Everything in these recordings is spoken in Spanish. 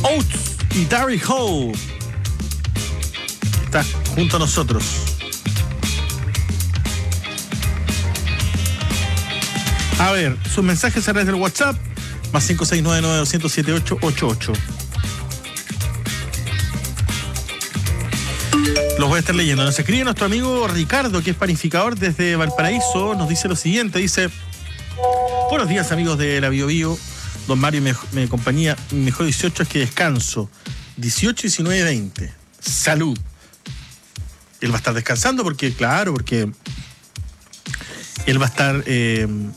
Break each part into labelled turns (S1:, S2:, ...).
S1: Oates y Darry Hall está junto a nosotros. A ver, sus mensajes a través del WhatsApp, más 569-9200-7888. Los voy a estar leyendo. Nos escribe nuestro amigo Ricardo, que es panificador desde Valparaíso. Nos dice lo siguiente, dice: buenos días, amigos de la Bio Bio. Don Mario me acompaña. Mejor 18 es que descanso. 18, 19, 20. Salud. Él va a estar descansando porque él va a estar... él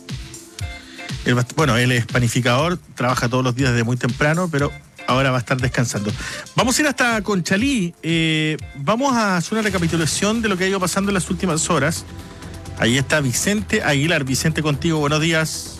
S1: es panificador, trabaja todos los días desde muy temprano, pero ahora va a estar descansando. Vamos a ir hasta Conchalí. Vamos a hacer una recapitulación de lo que ha ido pasando en las últimas horas. Ahí está Vicente Aguilar. Vicente, contigo, buenos días.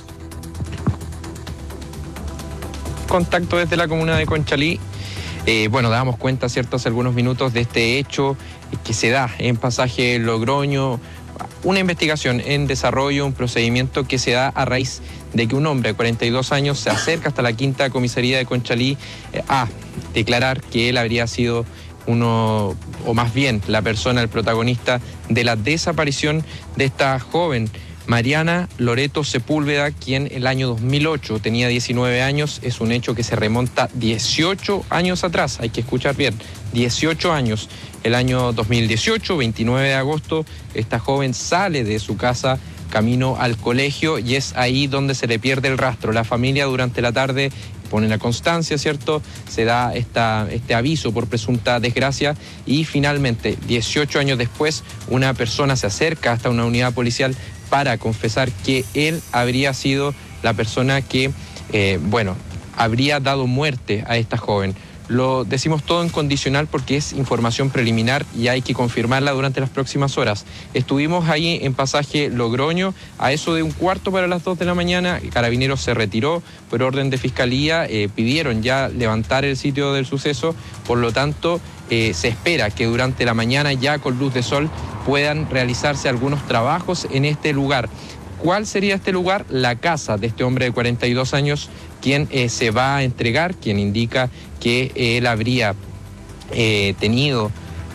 S2: Contacto desde la comuna de Conchalí. Dábamos cuenta, ¿cierto?, hace algunos minutos de este hecho que se da en Pasaje Logroño. Una investigación en desarrollo, un procedimiento que se da a raíz de que un hombre de 42 años se acerca hasta la quinta comisaría de Conchalí a declarar que él habría sido uno, o más bien la persona, el protagonista de la desaparición de esta joven, Mariana Loreto Sepúlveda, quien el año 2008 tenía 19 años. Es un hecho que se remonta 18 años atrás, hay que escuchar bien, 18 años. El año 2018, 29 de agosto, esta joven sale de su casa camino al colegio y es ahí donde se le pierde el rastro. La familia durante la tarde pone la constancia, ¿cierto? Se da este aviso por presunta desgracia y finalmente, 18 años después, una persona se acerca hasta una unidad policial para confesar que él habría sido la persona que, habría dado muerte a esta joven. Lo decimos todo en condicional porque es información preliminar y hay que confirmarla durante las próximas horas. Estuvimos ahí en Pasaje Logroño a eso de 1:15 de la mañana. Carabineros se retiró por orden de fiscalía. Pidieron ya levantar el sitio del suceso. Por lo tanto, se espera que durante la mañana, ya con luz de sol, puedan realizarse algunos trabajos en este lugar. ¿Cuál sería este lugar? La casa de este hombre de 42 años, quien se va a entregar, quien indica que él habría tenido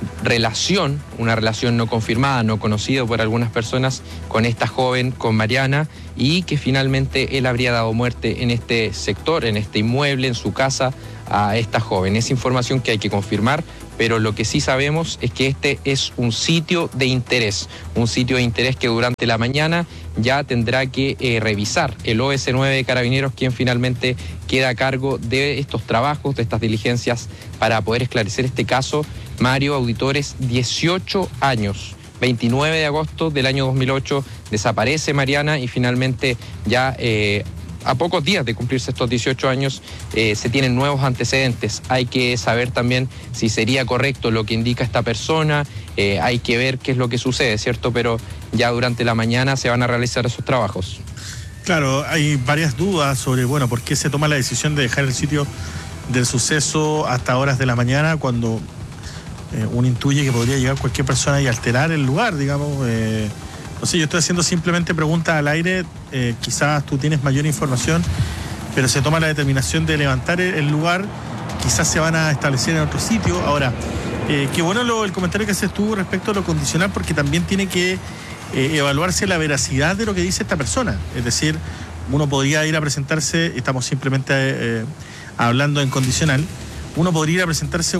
S2: una relación no confirmada, no conocida por algunas personas, con esta joven, con Mariana, y que finalmente él habría dado muerte en este sector, en este inmueble, en su casa, a esta joven. Es información que hay que confirmar, pero lo que sí sabemos es que este es un sitio de interés que durante la mañana ya tendrá que revisar el OS9 de Carabineros, quien finalmente queda a cargo de estos trabajos, de estas diligencias para poder esclarecer este caso. Mario, auditores, 18 años. 29 de agosto del año 2008 desaparece Mariana y finalmente ya a pocos días de cumplirse estos 18 años se tienen nuevos antecedentes. Hay que saber también si sería correcto lo que indica esta persona, hay que ver qué es lo que sucede, ¿cierto? Pero ya durante la mañana se van a realizar esos trabajos.
S1: Claro, hay varias dudas sobre, por qué se toma la decisión de dejar el sitio del suceso hasta horas de la mañana cuando uno intuye que podría llegar cualquier persona y alterar el lugar, digamos. No sé, yo estoy haciendo simplemente preguntas al aire, quizás tú tienes mayor información, pero se toma la determinación de levantar el lugar, quizás se van a establecer en otro sitio. Ahora, qué bueno el comentario que haces tú respecto a lo condicional, porque también tiene que evaluarse la veracidad de lo que dice esta persona. Es decir, uno podría ir a presentarse, estamos simplemente hablando en condicional, uno podría ir a presentarse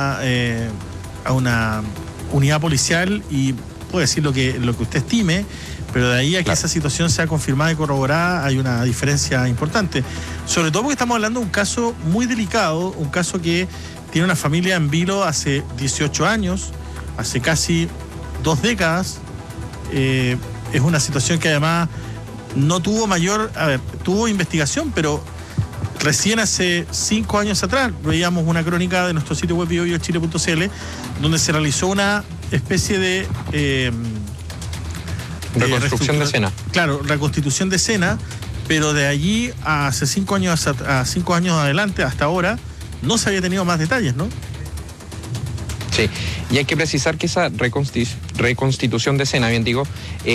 S1: a una unidad policial y puede decir lo que usted estime, pero de ahí a que esa situación sea confirmada y corroborada hay una diferencia importante. Sobre todo porque estamos hablando de un caso muy delicado, un caso que tiene una familia en vilo hace 18 años, hace casi 2 décadas. Es una situación que además no tuvo tuvo investigación, pero recién hace 5 años atrás veíamos una crónica de nuestro sitio web biobiochile.cl donde se realizó una especie de
S2: reconstrucción de escena.
S1: Claro, reconstitución de escena, pero de allí a hace 5 años adelante, hasta ahora, no se había tenido más detalles, ¿no?
S2: Sí, Y hay que precisar que esa reconstitución de escena, bien digo,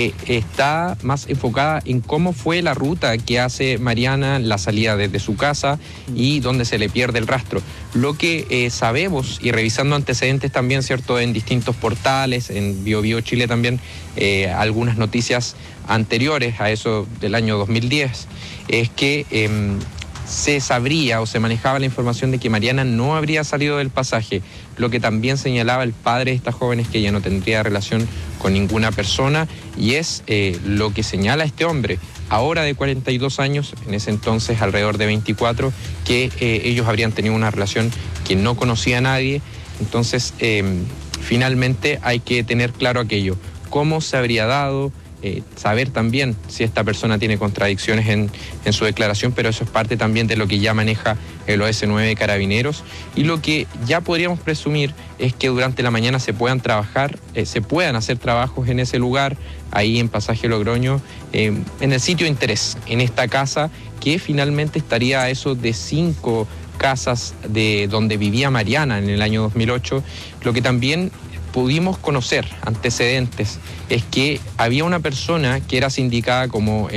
S2: está más enfocada en cómo fue la ruta que hace Mariana, la salida desde su casa y donde se le pierde el rastro. Lo que sabemos, y revisando antecedentes también, ¿cierto?, en distintos portales, en BioBio Chile también, algunas noticias anteriores a eso del año 2010, es que se sabría o se manejaba la información de que Mariana no habría salido del pasaje, lo que también señalaba el padre de estas jóvenes, que ella no tendría relación con ninguna persona, y es lo que señala este hombre, ahora de 42 años, en ese entonces alrededor de 24, que ellos habrían tenido una relación que no conocía a nadie. Entonces, finalmente hay que tener claro aquello, cómo se habría dado, saber también si esta persona tiene contradicciones en su declaración, pero eso es parte también de lo que ya maneja el OS9 de Carabineros, y lo que ya podríamos presumir es que durante la mañana se puedan hacer trabajos en ese lugar, ahí en Pasaje Logroño, en el sitio de interés, en esta casa que finalmente estaría a eso de 5 casas de donde vivía Mariana en el año 2008, lo que también pudimos conocer antecedentes es que había una persona que era sindicada como,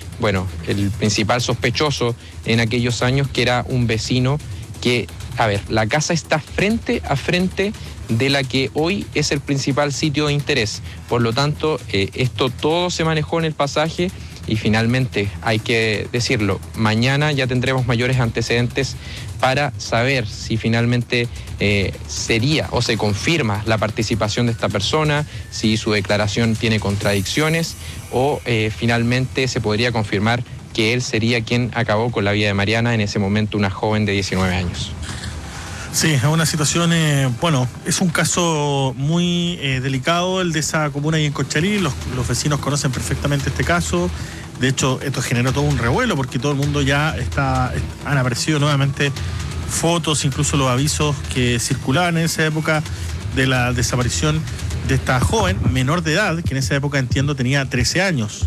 S2: el principal sospechoso en aquellos años, que era un vecino que, la casa está frente a frente de la que hoy es el principal sitio de interés. Por lo tanto, esto todo se manejó en el pasaje. Y finalmente, hay que decirlo, mañana ya tendremos mayores antecedentes para saber si finalmente sería o se confirma la participación de esta persona, si su declaración tiene contradicciones o finalmente se podría confirmar que él sería quien acabó con la vida de Mariana, en ese momento una joven de 19 años.
S1: Sí, es una situación, es un caso muy delicado el de esa comuna ahí en Conchalí. Los vecinos conocen perfectamente este caso. De hecho, esto generó todo un revuelo porque todo el mundo ya han aparecido nuevamente fotos, incluso los avisos que circulaban en esa época de la desaparición de esta joven menor de edad, que en esa época entiendo tenía 13 años.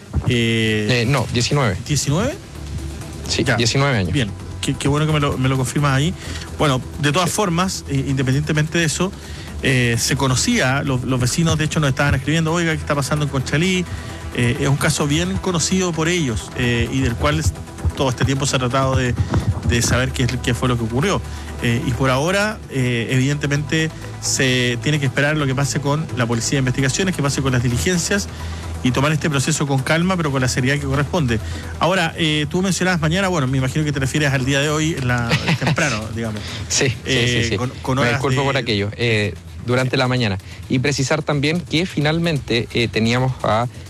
S2: No, 19.
S1: ¿19?
S2: Sí, ya. 19 años.
S1: Bien. Qué bueno que me lo confirmas ahí. Bueno, de todas formas, independientemente de eso, se conocía, los vecinos de hecho nos estaban escribiendo, oiga, ¿qué está pasando en Conchalí? Es un caso bien conocido por ellos y del cual todo este tiempo se ha tratado de saber qué fue lo que ocurrió. Y por ahora, evidentemente, se tiene que esperar lo que pase con la Policía de Investigaciones, que pase con las diligencias y tomar este proceso con calma, pero con la seriedad que corresponde. Ahora, tú mencionabas mañana, me imagino que te refieres al día de hoy, temprano, digamos.
S2: Sí.
S1: Con horas
S2: me disculpo por aquello. Durante la mañana. Y precisar también que finalmente teníamos a